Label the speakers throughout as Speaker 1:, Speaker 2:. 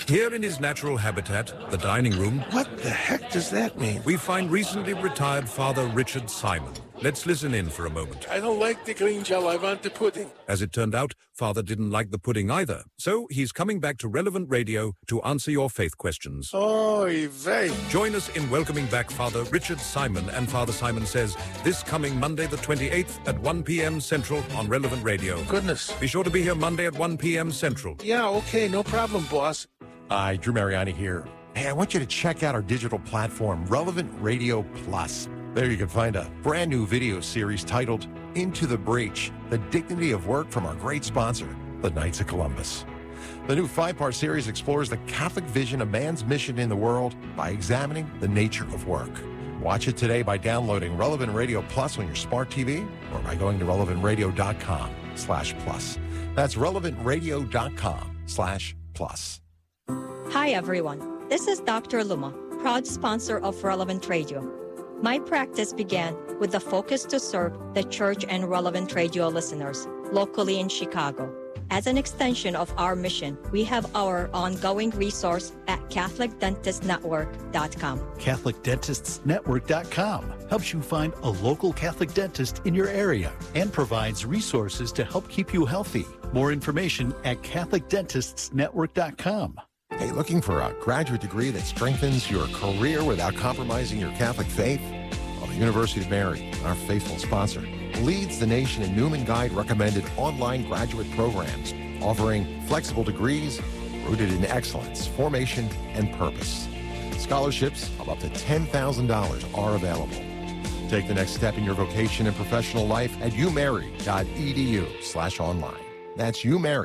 Speaker 1: Here in his natural habitat, the dining room,
Speaker 2: What the heck does that mean?
Speaker 1: we find recently retired Father Richard Simon. Let's listen in for a moment.
Speaker 2: I don't like the green gel. I want the pudding.
Speaker 1: As it turned out, Father didn't like the pudding either. So he's coming back to Relevant Radio to answer your faith questions.
Speaker 2: Oy vey.
Speaker 1: Join us in welcoming back Father Richard Simon and Father Simon Says this coming Monday the 28th at 1 p.m. Central on Relevant Radio.
Speaker 2: Goodness.
Speaker 1: Be sure to be here Monday at 1 p.m. Central.
Speaker 2: Yeah, okay, no problem, boss.
Speaker 3: Hi, Drew Mariani here. Hey, I want you to check out our digital platform, Relevant Radio Plus. There you can find a brand new video series titled Into the Breach, The Dignity of Work from our great sponsor, the Knights of Columbus. The new 5-part series explores the Catholic vision of man's mission in the world by examining the nature of work. Watch it today by downloading Relevant Radio Plus on your smart TV or by going to relevantradio.com/plus. That's relevantradio.com/plus.
Speaker 4: Hi everyone, this is Dr. Luma, proud sponsor of Relevant Radio. My practice began with the focus to serve the church and Relevant Radio listeners locally in Chicago. As an extension of our mission, we have our ongoing resource at CatholicDentistNetwork.com.
Speaker 5: CatholicDentistsNetwork.com helps you find a local Catholic dentist in your area and provides resources to help keep you healthy. More information at CatholicDentistsNetwork.com.
Speaker 3: Hey, looking for a graduate degree that strengthens your career without compromising your Catholic faith? Well, the University of Mary, our faithful sponsor, leads the nation in Newman Guide recommended online graduate programs, offering flexible degrees rooted in excellence, formation, and purpose. Scholarships of up to $10,000 are available. Take the next step in your vocation and professional life at umary.edu/online. That's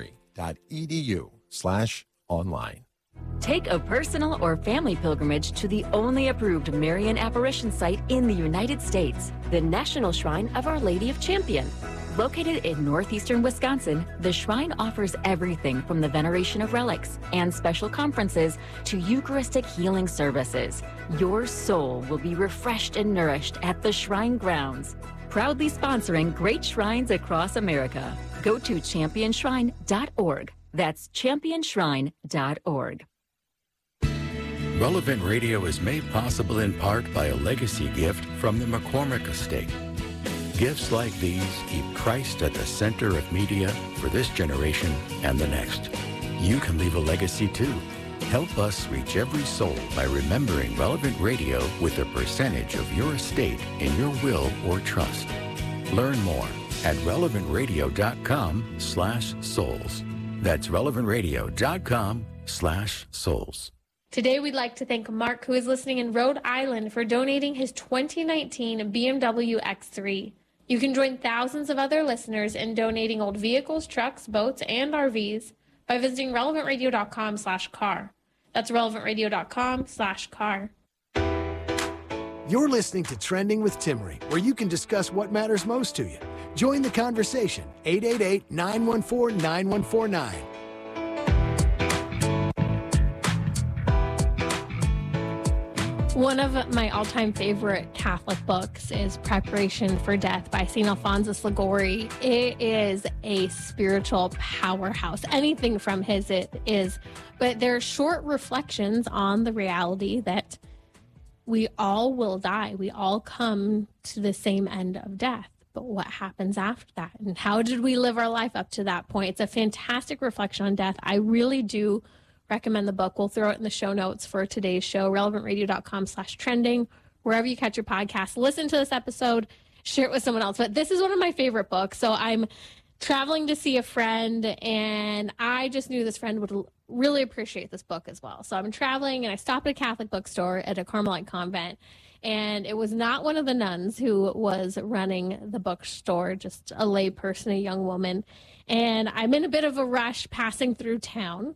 Speaker 3: umary.edu/online.
Speaker 6: Take a personal or family pilgrimage to the only approved Marian apparition site in the United States, the National Shrine of Our Lady of Champion. Located in northeastern Wisconsin, the shrine offers everything from the veneration of relics and special conferences to Eucharistic healing services. Your soul will be refreshed and nourished at the shrine grounds. Proudly sponsoring great shrines across America. Go to championshrine.org. That's championshrine.org.
Speaker 7: Relevant Radio is made possible in part by a legacy gift from the McCormick Estate. Gifts like these keep Christ at the center of media for this generation and the next. You can leave a legacy too. Help us reach every soul by remembering Relevant Radio with a percentage of your estate in your will or trust. Learn more at relevantradio.com/souls. That's relevantradio.com/souls.
Speaker 8: Today, we'd like to thank Mark, who is listening in Rhode Island, for donating his 2019 BMW X3. You can join thousands of other listeners in donating old vehicles, trucks, boats, and RVs by visiting relevantradio.com/car. That's relevantradio.com/car.
Speaker 9: You're listening to Trending with Timmery, where you can discuss what matters most to you. Join the conversation, 888-914-9149.
Speaker 8: One of my all-time favorite Catholic books is Preparation for Death by St. Alphonsus Liguori. It is a spiritual powerhouse. Anything from his it is. But they're short reflections on the reality that we all will die. We all come to the same end of death. But what happens after that? And how did we live our life up to that point? It's a fantastic reflection on death. I really do recommend the book. We'll throw it in the show notes for today's show, relevantradio.com/trending, wherever you catch your podcast. Listen to this episode, share it with someone else. But this is one of my favorite books. So I'm traveling to see a friend, and I just knew this friend would really appreciate this book as well. So I'm traveling, and I stopped at a Catholic bookstore at a Carmelite convent, and it was not one of the nuns who was running the bookstore, just a lay person, a young woman. And I'm in a bit of a rush passing through town.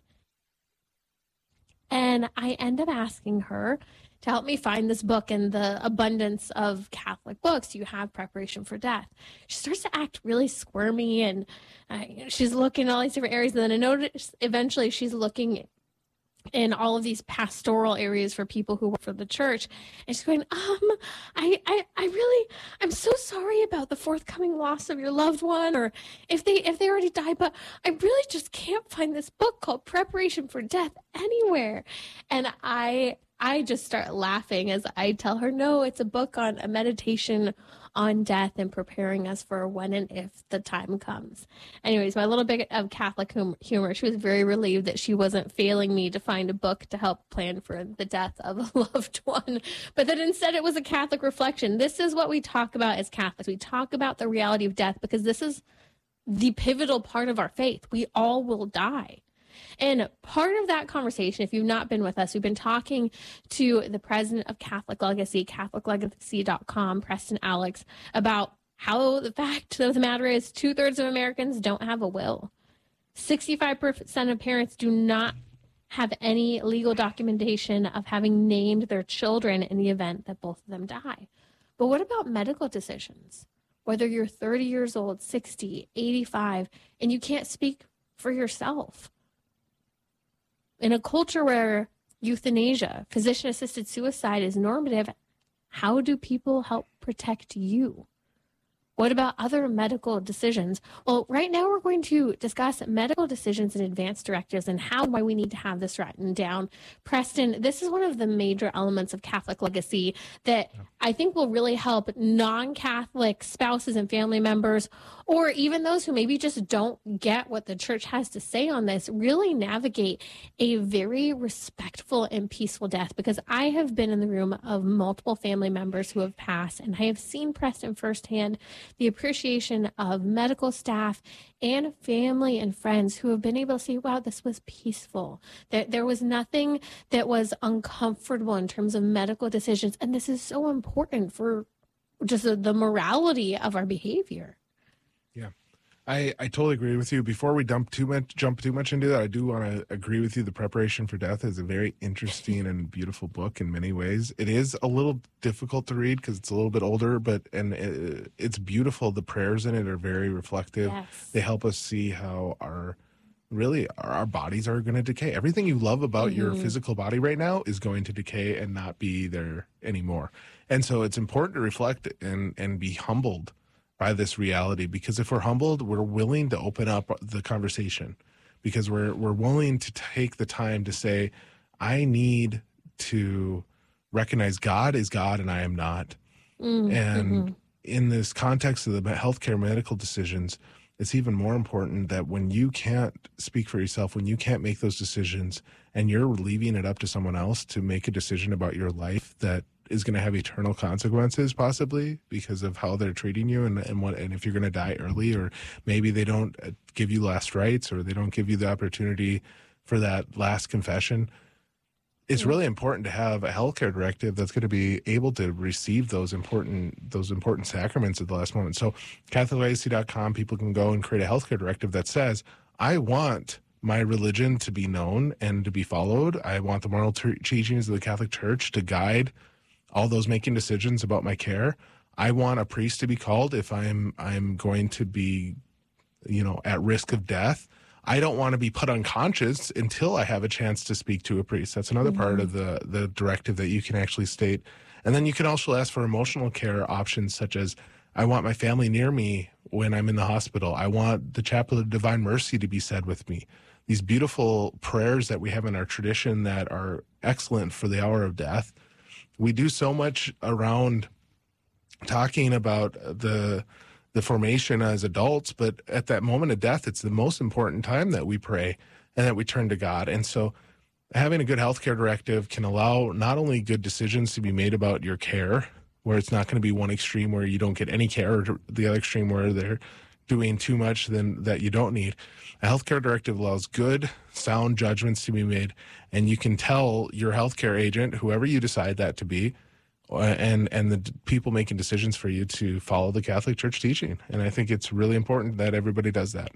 Speaker 8: And I end up asking her to help me find this book in the abundance of Catholic books. You have Preparation for Death. She starts to act really squirmy, and she's looking at all these different areas. And then I notice eventually she's looking in all of these pastoral areas for people who work for the church. And she's going, I'm so sorry about the forthcoming loss of your loved one, or if they already died, but I really just can't find this book called Preparation for Death anywhere. And I just start laughing as I tell her, no, it's a book on a meditation on death and preparing us for when and if the time comes. Anyways, my little bit of Catholic humor. She was very relieved that she wasn't failing me to find a book to help plan for the death of a loved one, but that instead it was a Catholic reflection. This is what we talk about as Catholics. We talk about the reality of death because this is the pivotal part of our faith. We all will die. And part of that conversation, if you've not been with us, we've been talking to the president of Catholic Legacy, CatholicLegacy.com, Preston Alex, about how the fact of the matter is 2/3 of Americans don't have a will. 65% of parents do not have any legal documentation of having named their children in the event that both of them die. But what about medical decisions? Whether you're 30 years old, 60, 85, and you can't speak for yourself. In a culture where euthanasia, physician-assisted suicide is normative, how do people help protect you? What about other medical decisions? Well, right now we're going to discuss medical decisions and advance directives and why we need to have this written down. Preston, this is one of the major elements of Catholic Legacy that I think will really help non-Catholic spouses and family members, or even those who maybe just don't get what the church has to say on this, really navigate a very respectful and peaceful death. Because I have been in the room of multiple family members who have passed, and I have seen Preston firsthand the appreciation of medical staff and family and friends who have been able to say, wow, this was peaceful. There was nothing that was uncomfortable in terms of medical decisions. And this is so important for just the morality of our behavior.
Speaker 10: Yeah, I totally agree with you. Before we jump too much into that, I do want to agree with you. The Preparation for Death is a very interesting and beautiful book in many ways. It is a little difficult to read because it's a little bit older, it's beautiful. The prayers in it are very reflective. Yes. They help us see how our bodies are going to decay. Everything you love about your physical body right now is going to decay and not be there anymore. And so it's important to reflect and be humbled by this reality, because if we're humbled, we're willing to open up the conversation, because we're willing to take the time to say, I need to recognize God is God and I am not. And in this context of the healthcare medical decisions, it's even more important that when you can't speak for yourself, when you can't make those decisions and you're leaving it up to someone else to make a decision about your life that is going to have eternal consequences, possibly because of how they're treating you, and if you're going to die early, or maybe they don't give you last rites, or they don't give you the opportunity for that last confession. It's really important to have a healthcare directive that's going to be able to receive those important sacraments at the last moment. So CatholicLegacy.com, people can go and create a healthcare directive that says, I want my religion to be known and to be followed. I want the moral teachings of the Catholic Church to guide all those making decisions about my care. I want a priest to be called if I'm going to be, at risk of death. I don't want to be put unconscious until I have a chance to speak to a priest. That's another part of the directive that you can actually state. And then you can also ask for emotional care options, such as, I want my family near me when I'm in the hospital. I want the Chaplet of Divine Mercy to be said with me. These beautiful prayers that we have in our tradition that are excellent for the hour of death. We do so much around talking about the formation as adults, but at that moment of death, it's the most important time that we pray and that we turn to God. And so having a good healthcare directive can allow not only good decisions to be made about your care, where it's not going to be one extreme where you don't get any care, or the other extreme where they're doing too much than that you don't need. A healthcare directive allows good, sound judgments to be made, and you can tell your healthcare agent, whoever you decide that to be, and the people making decisions for you, to follow the Catholic Church teaching. And I think it's really important that everybody does that.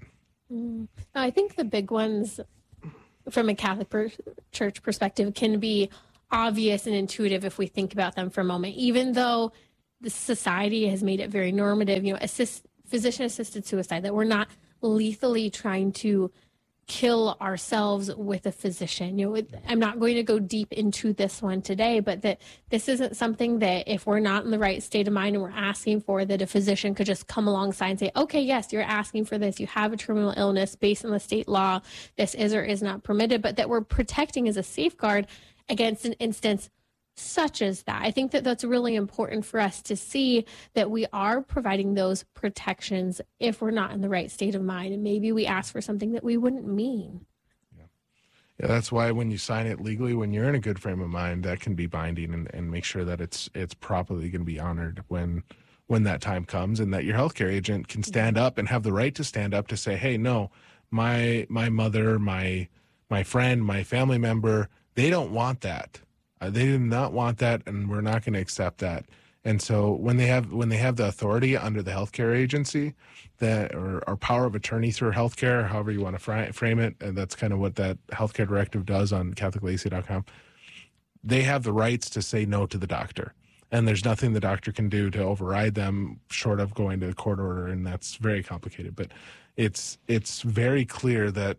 Speaker 8: I think the big ones from a Catholic Church perspective can be obvious and intuitive if we think about them for a moment, even though the society has made it very normative, physician-assisted suicide, that we're not lethally trying to kill ourselves with a physician. I'm not going to go deep into this one today, but that this isn't something that if we're not in the right state of mind and we're asking for, that a physician could just come alongside and say, okay, yes, you're asking for this. You have a terminal illness based on the state law. This is or is not permitted, but that we're protecting as a safeguard against an instance such as that. I think that that's really important for us to see, that we are providing those protections if we're not in the right state of mind. And maybe we ask for something that we wouldn't mean.
Speaker 10: Yeah, that's why when you sign it legally, when you're in a good frame of mind, that can be binding, and make sure that it's properly going to be honored when that time comes, and that your healthcare agent can stand up and have the right to stand up to say, hey, no, my mother, my friend, my family member, they don't want that. They do not want that, and we're not going to accept that. And so when they have the authority under the healthcare agency, that or power of attorney through healthcare, however you want to frame it, and that's kind of what that healthcare directive does on CatholicLacy.com, they have the rights to say no to the doctor. And there's nothing the doctor can do to override them short of going to a court order, and that's very complicated. But it's very clear that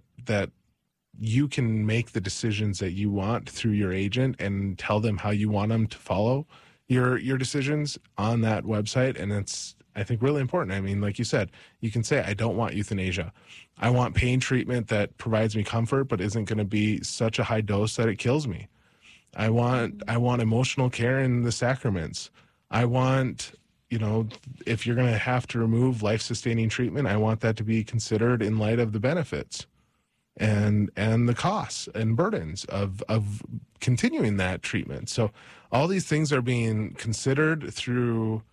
Speaker 10: you can make the decisions that you want through your agent and tell them how you want them to follow your decisions on that website. And it's, I think, really important. I mean, like you said, you can say, I don't want euthanasia. I want pain treatment that provides me comfort but isn't going to be such a high dose that it kills me. I want emotional care in the sacraments. I want, if you're going to have to remove life-sustaining treatment, I want that to be considered in light of the benefits and the costs and burdens of continuing that treatment. So all these things are being considered through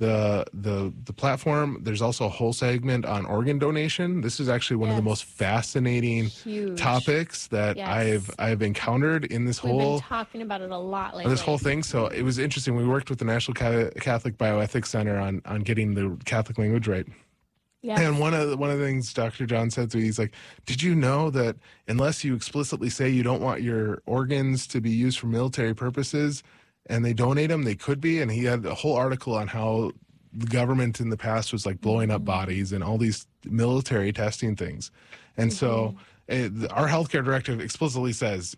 Speaker 10: the platform. There's also a whole segment on organ donation. This is actually one of the most fascinating topics that I've encountered in this
Speaker 8: We've
Speaker 10: whole
Speaker 8: been talking about it a lot lately.
Speaker 10: this whole thing. So it was interesting. We worked with the National Catholic Bioethics Center on getting the Catholic language right.
Speaker 8: Yes.
Speaker 10: And one of the things Dr. John said to me, he's like, did you know that unless you explicitly say you don't want your organs to be used for military purposes and they donate them, they could be? And he had a whole article on how the government in the past was like blowing up bodies and all these military testing things. And so our healthcare directive explicitly says,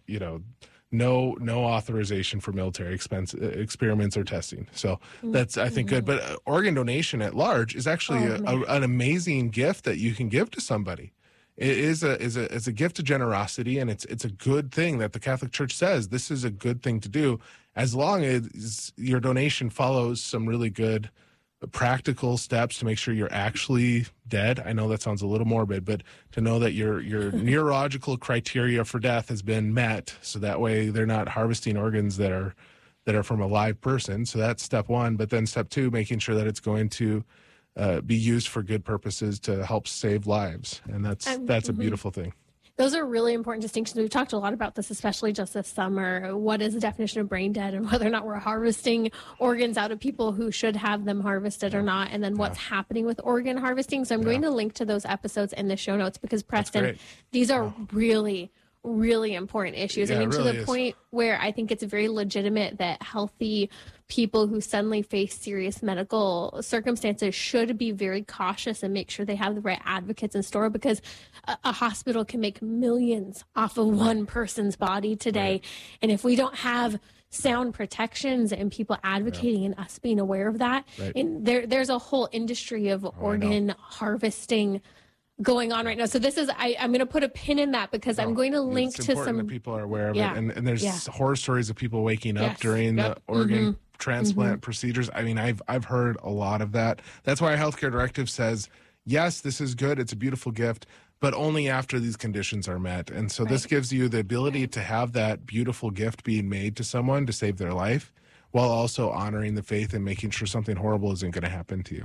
Speaker 10: no authorization for military experiments or testing. So that's, I think, good. But organ donation at large is actually an amazing gift that you can give to somebody. It is a gift of generosity, and it's a good thing that the Catholic Church says this is a good thing to do, as long as your donation follows some really good practical steps to make sure you're actually dead. I know that sounds a little morbid, but to know that your neurological criteria for death has been met, so that way they're not harvesting organs that are from a live person. So that's step one. But then step two, making sure that it's going to be used for good purposes to help save lives, and that's a beautiful thing.
Speaker 8: Those are really important distinctions. We've talked a lot about this, especially just this summer. What is the definition of brain dead, and whether or not we're harvesting organs out of people who should have them harvested or not, and then what's happening with organ harvesting. So I'm going to link to those episodes in the show notes, because, Preston, these are really important issues.
Speaker 10: Yeah,
Speaker 8: I mean, to
Speaker 10: really
Speaker 8: the point where I think it's very legitimate that healthy people who suddenly face serious medical circumstances should be very cautious and make sure they have the right advocates in store, because a hospital can make millions off of one person's body today. Right. And if we don't have sound protections and people advocating and us being aware of that, and there's a whole industry of organ harvesting going on right now. So this is, I'm going to put a pin in that, because I'm going to link to some.
Speaker 10: That people are aware of it, and there's horror stories of people waking up during the organ transplant procedures. I mean, I've heard a lot of that. That's why our healthcare directive says, yes, this is good. It's a beautiful gift, but only after these conditions are met. And so this gives you the ability to have that beautiful gift being made to someone to save their life, while also honoring the faith and making sure something horrible isn't going to happen to you.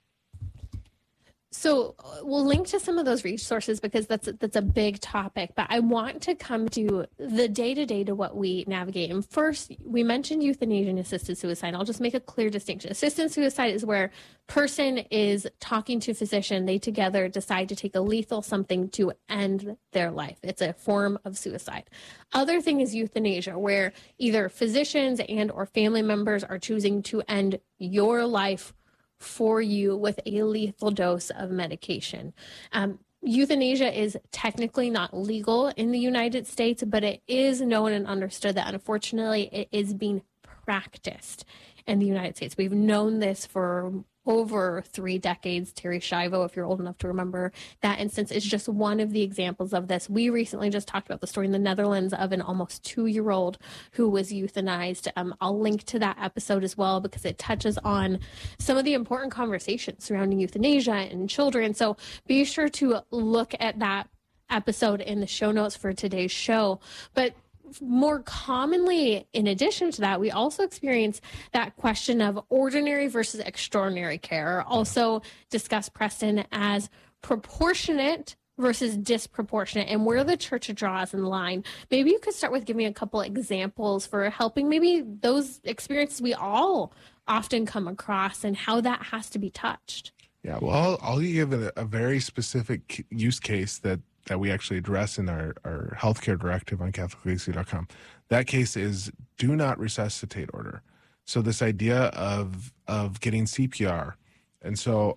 Speaker 8: So we'll link to some of those resources, because that's a big topic, but I want to come to the day-to-day to what we navigate. And first, we mentioned euthanasia and assisted suicide. I'll just make a clear distinction. Assisted suicide is where person is talking to a physician. They together decide to take a lethal something to end their life. It's a form of suicide. Other thing is euthanasia, where either physicians and or family members are choosing to end your life for you with a lethal dose of medication. euthanasia is technically not legal in the United States, but it is known and understood that unfortunately it is being practiced in the United States. We've known this for over 3 decades. Terri Schiavo, if you're old enough to remember that instance, is just one of the examples of this. We recently just talked about the story in the Netherlands of an almost 2-year-old who was euthanized. I'll link to that episode as well because it touches on some of the important conversations surrounding euthanasia and children. So be sure to look at that episode in the show notes for today's show. But more commonly, in addition to that, we also experience that question of ordinary versus extraordinary care, also discussed, Preston, as proportionate versus disproportionate, and where the church draws in line. Maybe you could start with giving a couple examples for helping maybe those experiences we all often come across and how that has to be touched.
Speaker 10: Yeah, well, I'll give a very specific use case that we actually address in our healthcare directive on CatholicLegacy.com. That case is do not resuscitate order. So this idea of getting CPR. And so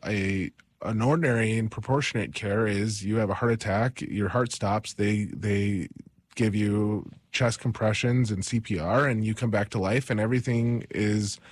Speaker 10: an ordinary and proportionate care is you have a heart attack, your heart stops, they give you chest compressions and CPR, and you come back to life and everything is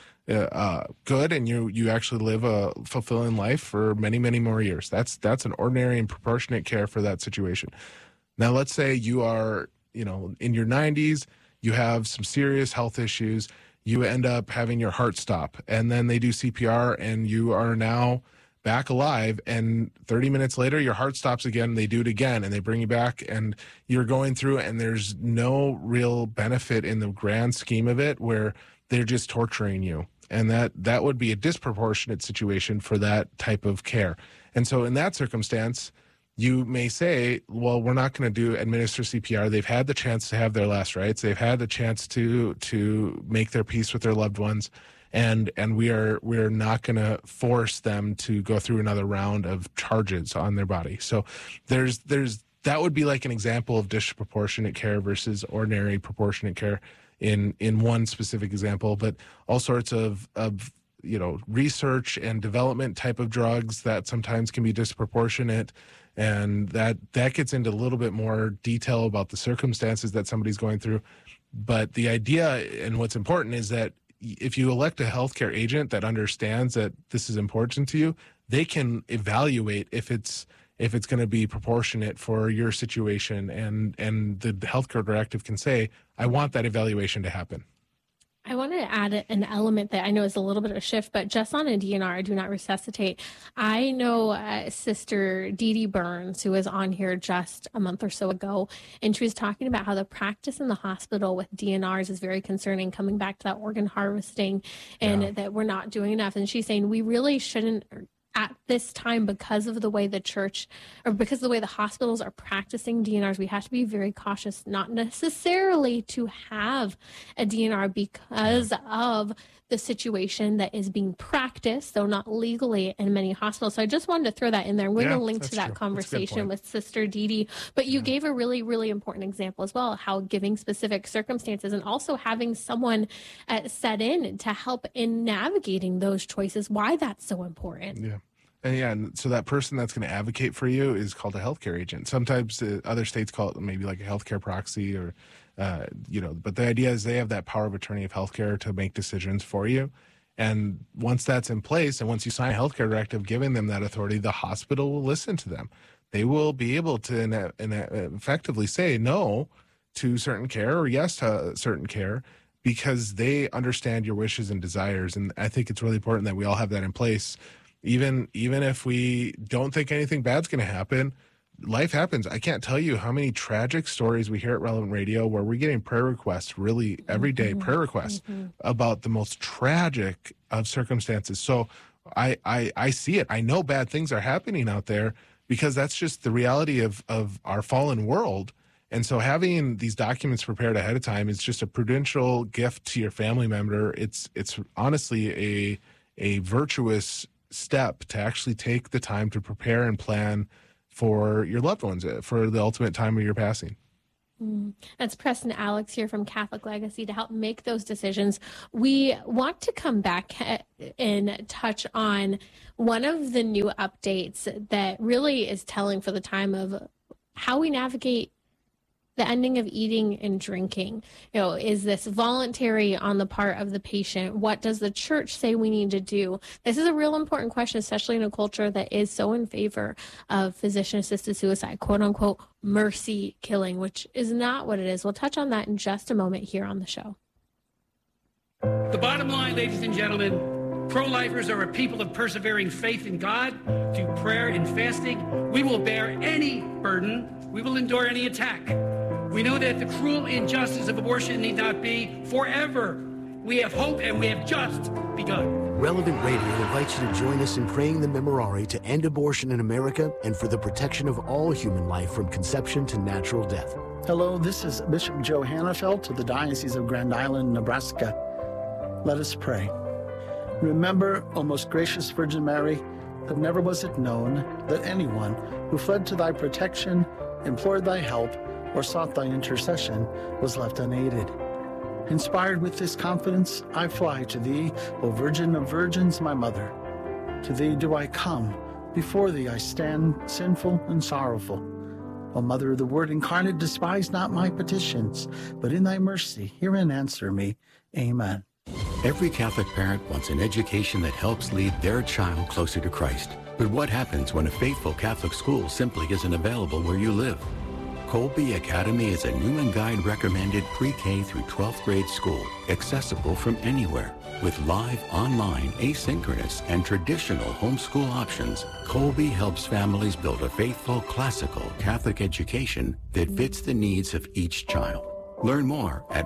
Speaker 10: good, and you actually live a fulfilling life for many, many more years. That's an ordinary and proportionate care for that situation. Now, let's say you are, in your 90s, you have some serious health issues, you end up having your heart stop, and then they do CPR, and you are now back alive, and 30 minutes later, your heart stops again, they do it again, and they bring you back, and you're going through, and there's no real benefit in the grand scheme of it, where they're just torturing you. And that would be a disproportionate situation for that type of care. And so in that circumstance, you may say, well, we're not going to administer CPR. They've had the chance to have their last rites. They've had the chance to make their peace with their loved ones. And we're not going to force them to go through another round of charges on their body. So there's that would be like an example of disproportionate care versus ordinary proportionate care in one specific example, but all sorts of research and development type of drugs that sometimes can be disproportionate, and that gets into a little bit more detail about the circumstances that somebody's going through. But the idea and what's important is that if you elect a healthcare agent that understands that this is important to you, they can evaluate if it's going to be proportionate for your situation, and the healthcare directive can say, I want that evaluation to happen.
Speaker 8: I want to add an element that I know is a little bit of a shift, but just on a DNR, do not resuscitate. I know Sister Dee Dee Burns, who was on here just a month or so ago, and she was talking about how the practice in the hospital with DNRs is very concerning, coming back to that organ harvesting, and that we're not doing enough. And she's saying we really shouldn't, at this time, because of the way the church, or because of the way the hospitals are practicing DNRs, we have to be very cautious, not necessarily to have a DNR because of the situation that is being practiced, though not legally in many hospitals. So I just wanted to throw that in there. I'm going to link to that conversation with Sister Dee Dee. But you gave a really, really important example as well, how giving specific circumstances and also having someone set in to help in navigating those choices, why that's so important.
Speaker 10: Yeah. And so that person that's going to advocate for you is called a healthcare agent. Sometimes other states call it maybe like a healthcare proxy, or but the idea is they have that power of attorney of healthcare to make decisions for you. And once that's in place, and once you sign a healthcare directive giving them that authority, the hospital will listen to them. They will be able to effectively say no to certain care or yes to certain care, because they understand your wishes and desires. And I think it's really important that we all have that in place. Even if we don't think anything bad's going to happen, life happens. I can't tell you how many tragic stories we hear at Relevant Radio where we're getting prayer requests, really every day, prayer requests about the most tragic of circumstances. So I see it. I know bad things are happening out there because that's just the reality of our fallen world. And so having these documents prepared ahead of time is just a prudential gift to your family member. It's honestly a virtuous step to actually take the time to prepare and plan for your loved ones, for the ultimate time of your passing.
Speaker 8: That's Preston Alex here from Catholic Legacy to help make those decisions. We want to come back and touch on one of the new updates that really is telling for the time of how we navigate the ending of eating and drinking. Is this voluntary on the part of the patient? What does the church say we need to do? This is a real important question, especially in a culture that is so in favor of physician-assisted suicide, quote unquote, mercy killing, which is not what it is. We'll touch on that in just a moment here on the show.
Speaker 11: The bottom line, ladies and gentlemen, pro-lifers are a people of persevering faith in God through prayer and fasting. We will bear any burden. We will endure any attack. We know that the cruel injustice of abortion need not be forever. We have hope, and we have just begun.
Speaker 9: Relevant Radio invites you to join us in praying the Memorare to end abortion in America and for the protection of all human life from conception to natural death.
Speaker 12: Hello, this is Bishop Joe Hannafelt of the Diocese of Grand Island, Nebraska. Let us pray. Remember, O most gracious Virgin Mary, that never was it known that anyone who fled to thy protection, implored thy help, or sought thy intercession was left unaided. Inspired with this confidence, I fly to thee, O Virgin of Virgins, my mother. To thee do I come, before thee I stand, sinful and sorrowful. O Mother of the Word incarnate, despise not my petitions, but in thy mercy hear and answer me. Amen.
Speaker 7: Every Catholic parent wants an education that helps lead their child closer to Christ. But what happens when a faithful Catholic school simply isn't available where you live? Colby Academy is a Newman Guide recommended pre-K through 12th grade school, accessible from anywhere. With live, online, asynchronous, and traditional homeschool options, Colby helps families build a faithful, classical Catholic education that fits the needs of each child. Learn more at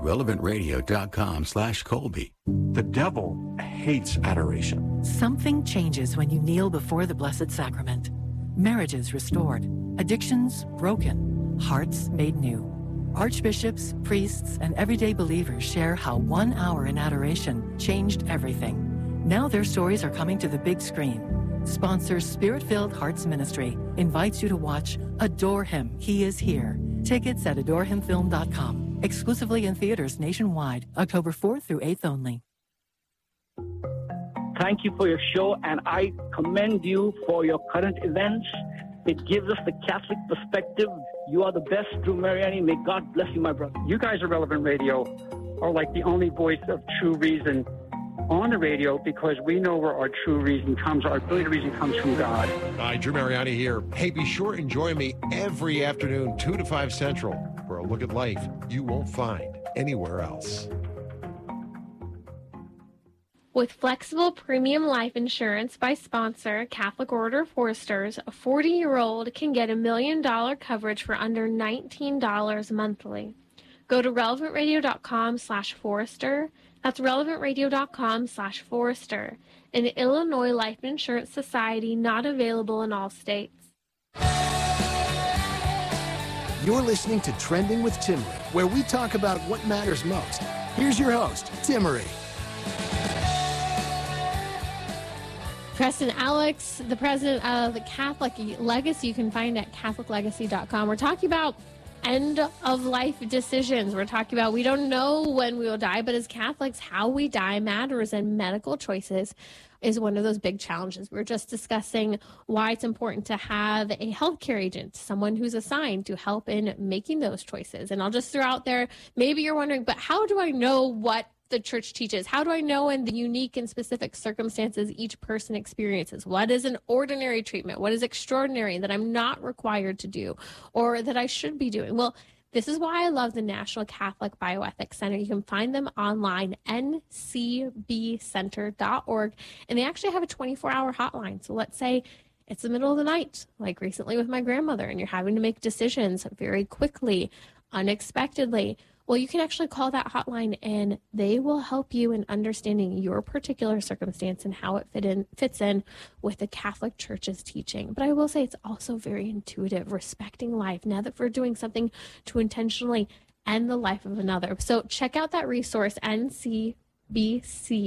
Speaker 7: relevantradio.com/Colby.
Speaker 3: The devil hates adoration.
Speaker 13: Something changes when you kneel before the Blessed Sacrament. Marriages restored, addictions broken, hearts made new. Archbishops, priests, and everyday believers share how 1 hour in adoration changed everything. Now their stories are coming to the big screen. Sponsors Spirit-Filled Hearts Ministry invites you to watch Adore Him, He is Here. Tickets at adorehimfilm.com. Exclusively in theaters nationwide, October 4th through 8th only.
Speaker 14: Thank you for your show, and I commend you for your current events. It gives us the Catholic perspective. You are the best, Drew Mariani. May God bless you, my brother.
Speaker 15: You guys at Relevant Radio are like the only voice of true reason on the radio, because we know where our true reason comes. Our ability to reason comes from God.
Speaker 3: Hi, Drew Mariani here. Hey, be sure and join me every afternoon, 2 to 5 Central, for a look at life you won't find anywhere else.
Speaker 8: With flexible premium life insurance by sponsor Catholic Order of Foresters, a 40-year-old can get $1 million coverage for under $19 monthly. Go to relevantradio.com/Forester. That's relevantradio.com/Forester. An Illinois Life Insurance Society, not available in all states.
Speaker 9: You're listening to Trending with Timmery, where we talk about what matters most. Here's your host, Timmery.
Speaker 8: Preston Alex, the president of the Catholic Legacy, you can find at catholiclegacy.com. We're talking about end-of-life decisions. We're talking about we don't know when we will die, but as Catholics, how we die matters, and medical choices is one of those big challenges. We're just discussing why it's important to have a healthcare agent, someone who's assigned to help in making those choices. And I'll just throw out there, maybe you're wondering, but how do I know what the church teaches? How do I know in the unique and specific circumstances each person experiences? What is an ordinary treatment? What is extraordinary that I'm not required to do or that I should be doing? Well, this is why I love the National Catholic Bioethics Center. You can find them online, ncbcenter.org, and they actually have a 24-hour hotline. So let's say it's the middle of the night, like recently with my grandmother, and you're having to make decisions very quickly, unexpectedly. Well, you can actually call that hotline, and they will help you in understanding your particular circumstance and how it fits in with the Catholic Church's teaching. But I will say it's also very intuitive, respecting life, now that we're doing something to intentionally end the life of another. So check out that resource, ncbc,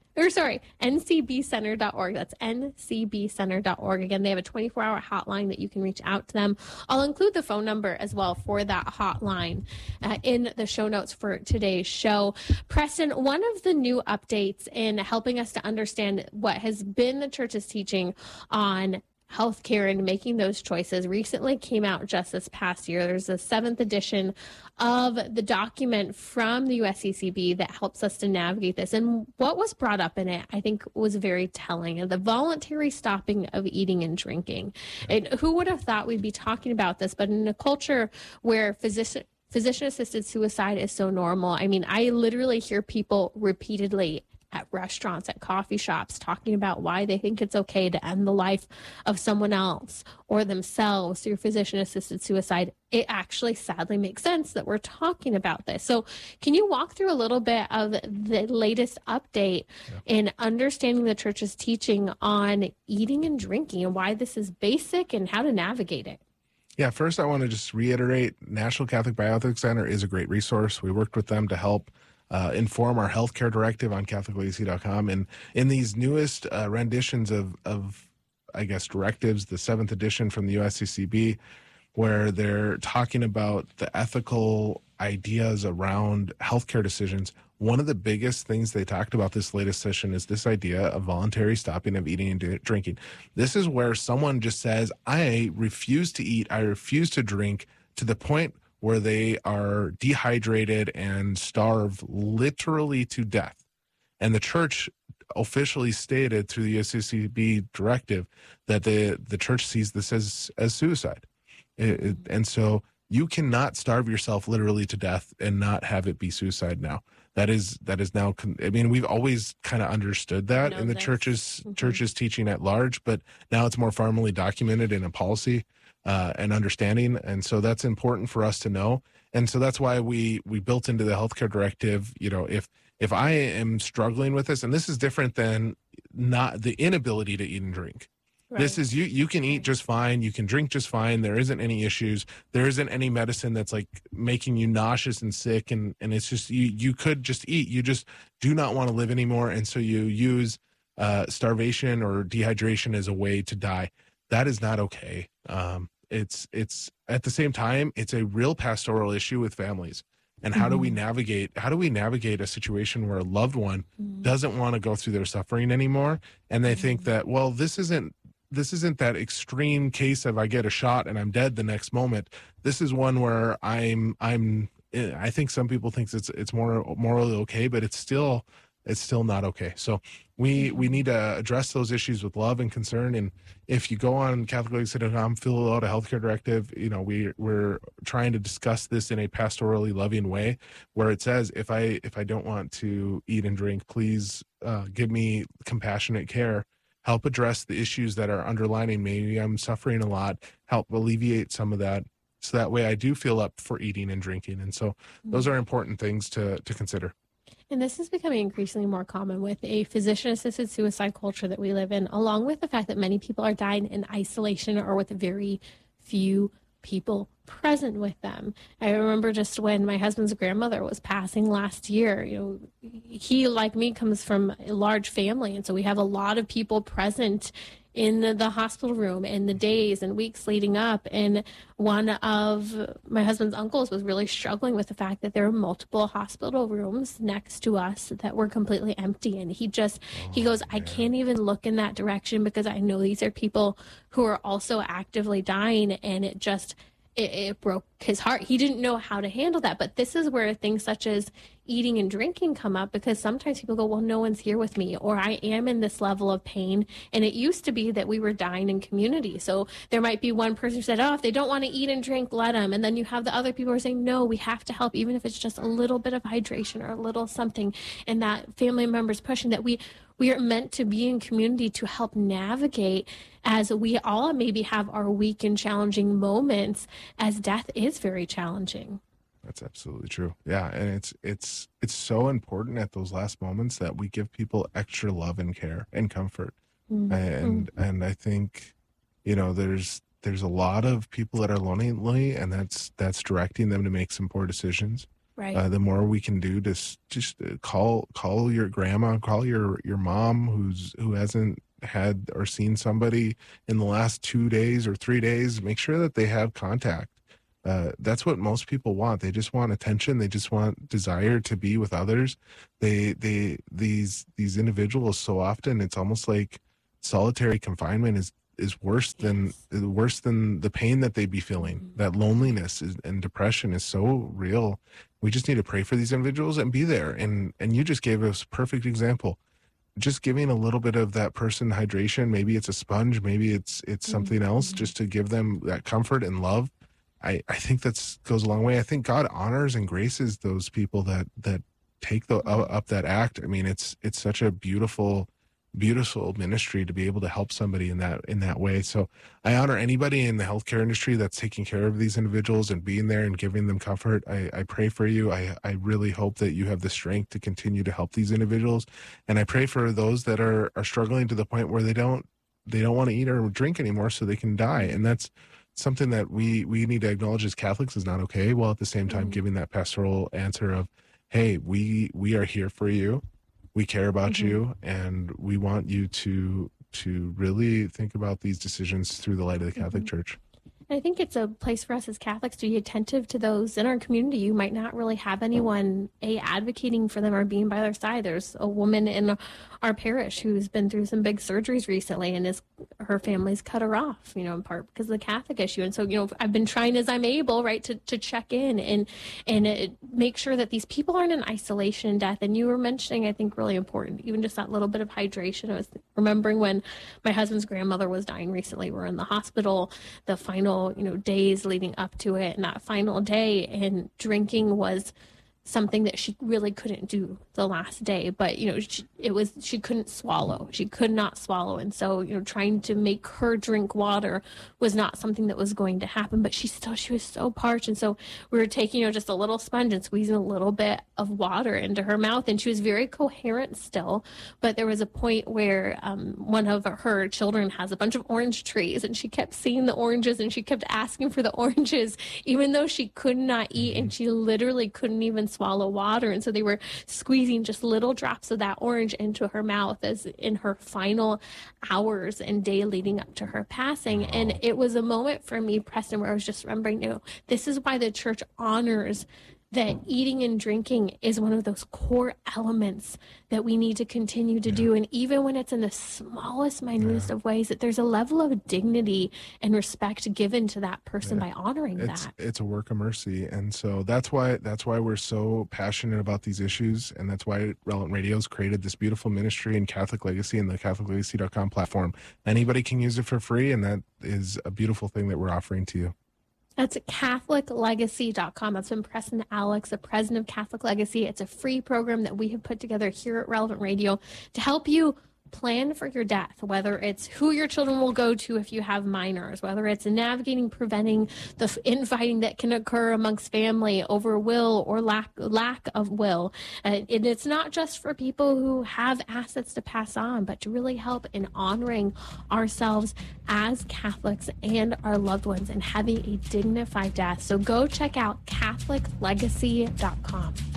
Speaker 8: ncbcenter.org. That's ncbcenter.org. Again, they have a 24-hour hotline that you can reach out to them. I'll include the phone number as well for that hotline in the show notes for today's show. Preston, one of the new updates in helping us to understand what has been the church's teaching on healthcare and making those choices recently came out just this past year. There's a 7th edition of the document from the USCCB that helps us to navigate this. And what was brought up in it, I think, was very telling. The voluntary stopping of eating and drinking. And who would have thought we'd be talking about this? But in a culture where physician-assisted suicide is so normal, I mean, I literally hear people repeatedly at restaurants, at coffee shops, talking about why they think it's okay to end the life of someone else or themselves through physician-assisted suicide. It actually sadly makes sense that we're talking about this. So can you walk through a little bit of the latest update in understanding the church's teaching on eating and drinking and why this is basic and how to navigate it?
Speaker 10: Yeah, first I want to just reiterate, National Catholic Bioethics Center is a great resource. We worked with them to help inform our healthcare directive on CatholicLegacy.com. And in these newest renditions of, I guess, directives, the 7th edition from the USCCB, where they're talking about the ethical ideas around healthcare decisions, one of the biggest things they talked about this latest session is this idea of voluntary stopping of eating and drinking. This is where someone just says, I refuse to eat, I refuse to drink, to the point where they are dehydrated and starve literally to death. And the church officially stated through the USCCB directive that the church sees this as suicide. And so you cannot starve yourself literally to death and not have it be suicide now. That is now, I mean, we've always kind of understood that in the church's teaching at large, but now it's more firmly documented in a policy and understanding. And so that's important for us to know. And so that's why we built into the healthcare directive, you know, if I am struggling with this, and this is different than not the inability to eat and drink. Right. This is you can eat just fine. You can drink just fine. There isn't any issues. There isn't any medicine that's like making you nauseous and sick. And it's just, you could just eat. You just do not want to live anymore. And so you use starvation or dehydration as a way to die. That is not okay. It's at the same time, it's a real pastoral issue with families. And how do we navigate a situation where a loved one doesn't want to go through their suffering anymore, and they think that, well, this isn't that extreme case of I get a shot and I'm dead the next moment. This is one where I think some people think it's more morally okay, but it's still not okay. So we need to address those issues with love and concern. And if you go on CatholicLegacy.com, fill out a healthcare directive, you know, we're trying to discuss this in a pastorally loving way, where it says, if I don't want to eat and drink, please give me compassionate care, help address the issues that are underlining. Maybe I'm suffering a lot, help alleviate some of that, so that way I do feel up for eating and drinking. And so those are important things to consider.
Speaker 8: And this is becoming increasingly more common with a physician-assisted suicide culture that we live in, along with the fact that many people are dying in isolation or with very few people present with them. I remember just when my husband's grandmother was passing last year, you know, he, like me, comes from a large family. And so we have a lot of people present in the hospital room in the days and weeks leading up. And one of my husband's uncles was really struggling with the fact that there were multiple hospital rooms next to us that were completely empty. And he goes, I can't even look in that direction because I know these are people who are also actively dying. And it broke his heart. He didn't know how to handle that. But this is where things such as eating and drinking come up, because sometimes people go, well, no one's here with me, or I am in this level of pain. And it used to be that we were dying in community. So there might be one person who said, oh, if they don't want to eat and drink, let them. And then you have the other people who are saying, no, we have to help, even if it's just a little bit of hydration or a little something. And that family members pushing that we are meant to be in community to help navigate, as we all maybe have our weak and challenging moments, as death is very challenging.
Speaker 10: That's absolutely true. Yeah, and it's so important at those last moments that we give people extra love and care and comfort. And I think, you know, there's a lot of people that are lonely, and that's directing them to make some poor decisions.
Speaker 8: Right.
Speaker 10: The more we can do to just call your grandma, call your mom who hasn't had or seen somebody in the last 2 days or 3 days. Make sure that they have contact. That's what most people want. They just want attention. They just want desire to be with others. These individuals, so often it's almost like solitary confinement is worse than the pain that they'd be feeling. That loneliness and depression is so real. We just need to pray for these individuals and be there. And you just gave us a perfect example. Just giving a little bit of that person hydration. Maybe it's a sponge. Maybe it's something else, just to give them that comfort and love. I think that goes a long way. I think God honors and graces those people that take up that act. I mean, it's such a beautiful ministry to be able to help somebody in that way. So I honor anybody in the healthcare industry that's taking care of these individuals and being there and giving them comfort. I pray for you. I really hope that you have the strength to continue to help these individuals. And I pray for those that are struggling to the point where they don't want to eat or drink anymore so they can die. And that's something that we need to acknowledge as Catholics is not okay, while at the same time giving that pastoral answer of, hey, we are here for you. We care about you, and we want you to really think about these decisions through the light of the Catholic Church.
Speaker 8: I think it's a place for us as Catholics to be attentive to those in our community who might not really have anyone advocating for them or being by their side. There's a woman in our parish who's been through some big surgeries recently, and her family's cut her off, in part because of the Catholic issue. And so, I've been trying as I'm able, right, to check in and make sure that these people aren't in isolation and death. And you were mentioning, I think, really important, even just that little bit of hydration. I was remembering when my husband's grandmother was dying recently. We're in the hospital, the final days leading up to it, and that final day, and drinking was something that she really couldn't do the last day, but she couldn't swallow. She could not swallow. And so, trying to make her drink water was not something that was going to happen, but she was so parched. And so we were taking, just a little sponge and squeezing a little bit of water into her mouth, and she was very coherent still. But there was a point where one of her children has a bunch of orange trees, and she kept seeing the oranges, and she kept asking for the oranges, even though she could not eat, and she literally couldn't even swallow water. And so they were squeezing just little drops of that orange into her mouth as in her final hours and day leading up to her passing. And it was a moment for me, Preston, where I was just remembering, this is why the church honors that eating and drinking is one of those core elements that we need to continue to do. And even when it's in the smallest, minutest of ways, that there's a level of dignity and respect given to that person by honoring that.
Speaker 10: It's a work of mercy. And so that's why we're so passionate about these issues. And that's why Relevant Radio's created this beautiful ministry in Catholic Legacy and the CatholicLegacy.com platform. Anybody can use it for free, and that is a beautiful thing that we're offering to you.
Speaker 8: That's CatholicLegacy.com. That's been Preston Alex, the president of Catholic Legacy. It's a free program that we have put together here at Relevant Radio to help you plan for your death, whether it's who your children will go to if you have minors, whether it's navigating, preventing the infighting that can occur amongst family over will or lack of will. And it's not just for people who have assets to pass on, but to really help in honoring ourselves as Catholics and our loved ones and having a dignified death. So go check out CatholicLegacy.com.